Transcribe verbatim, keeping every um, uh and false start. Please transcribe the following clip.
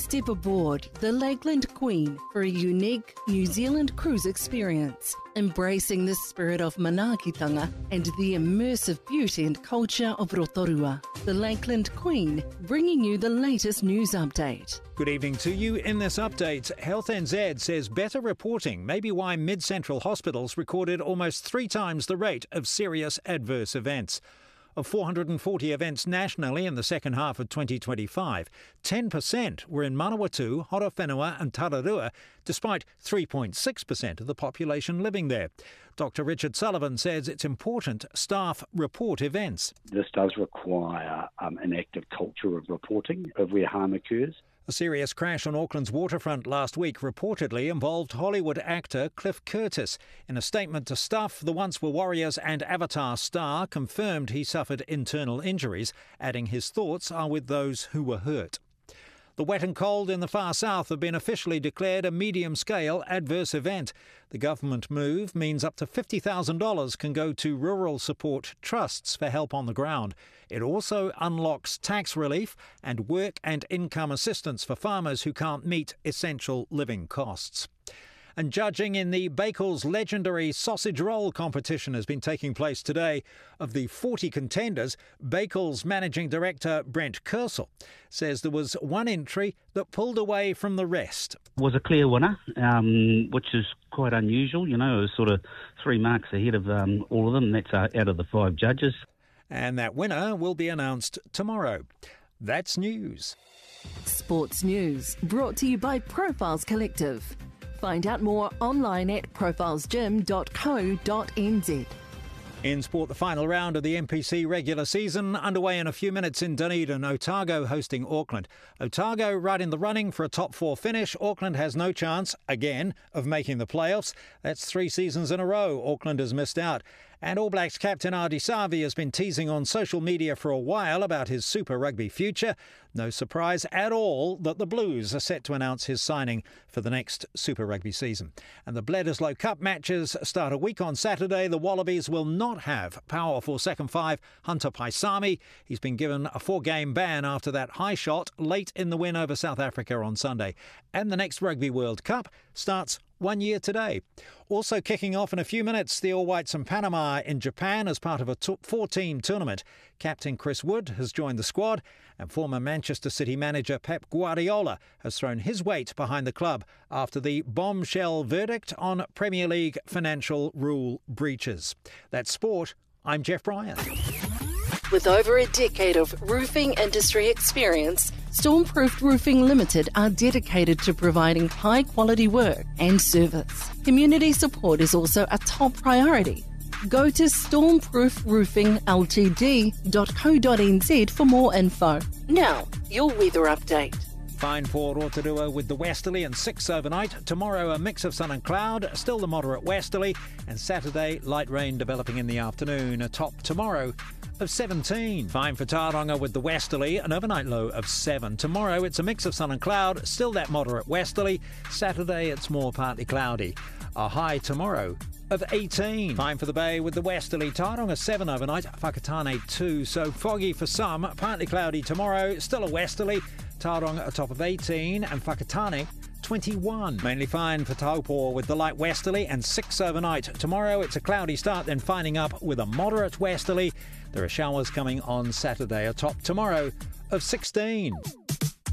Step aboard the Lakeland Queen for a unique New Zealand cruise experience, embracing the spirit of manaakitanga and the immersive beauty and culture of Rotorua. The Lakeland Queen, bringing you the latest news update. Good evening to you. In this update, Health N Z says better reporting may be why mid-central hospitals recorded almost three times the rate of serious adverse events. Of four hundred forty events nationally in the second half of twenty twenty-five, ten percent were in Manawatu, Horowhenua and Tararua, despite three point six percent of the population living there. Doctor Richard Sullivan says it's important staff report events. This does require um, an active culture of reporting of where harm occurs. A serious crash on Auckland's waterfront last week reportedly involved Hollywood actor Cliff Curtis. In a statement to Stuff, the Once Were Warriors and Avatar star confirmed he suffered internal injuries, adding his thoughts are with those who were hurt. The wet and cold in the far south have been officially declared a medium-scale adverse event. The government move means up to fifty thousand dollars can go to rural support trusts for help on the ground. It also unlocks tax relief and work and income assistance for farmers who can't meet essential living costs. And judging in the Bakels legendary sausage roll competition has been taking place today. Of the forty contenders, Bakels managing director Brent Kersel says there was one entry that pulled away from the rest. Was a clear winner, um, which is quite unusual. You know, it was sort of three marks ahead of um, all of them. That's uh, out of the five judges. And that winner will be announced tomorrow. That's news. Sports news brought to you by Profiles Collective. Find out more online at profiles gym dot co dot n z. In sport, the final round of the N P C regular season underway in a few minutes in Dunedin. Otago hosting Auckland. Otago right in the running for a top four finish. Auckland has no chance, again, of making the playoffs. That's three seasons in a row Auckland has missed out. And All Blacks captain Ardie Savea has been teasing on social media for a while about his Super Rugby future. No surprise at all that the Blues are set to announce his signing for the next Super Rugby season. And the Bledisloe Cup matches start a week on Saturday. The Wallabies will not have powerful second five Hunter Paisami. He's been given a four-game ban after that high shot late in the win over South Africa on Sunday. And the next Rugby World Cup starts one year today. Also kicking off in a few minutes, the All Whites and Panama in Japan as part of a four-team tournament. Captain Chris Wood has joined the squad, and former Manchester City manager Pep Guardiola has thrown his weight behind the club after the bombshell verdict on Premier League financial rule breaches. That's sport. I'm Jeff Bryan. With over a decade of roofing industry experience, Stormproof Roofing Limited are dedicated to providing high-quality work and service. Community support is also a top priority. Go to stormproof roofing l t d dot co dot n z for more info. Now, your weather update. Fine for Rotorua with the westerly and six overnight. Tomorrow a mix of sun and cloud, still the moderate westerly, and Saturday light rain developing in the afternoon. A top tomorrow of seventeen. Fine for Tauranga with the westerly, an overnight low of seven. Tomorrow it's a mix of sun and cloud, still that moderate westerly. Saturday it's more partly cloudy. A high tomorrow of eighteen. Fine for the Bay with the westerly. Tauranga seven overnight, Whakatane two. So foggy for some, partly cloudy tomorrow, still a westerly. Tauranga a top of eighteen and Whakatane twenty-one. Mainly fine for Taupo with the light westerly and six overnight. Tomorrow it's a cloudy start, then fining up with a moderate westerly. There are showers coming on Saturday. A top tomorrow of sixteen.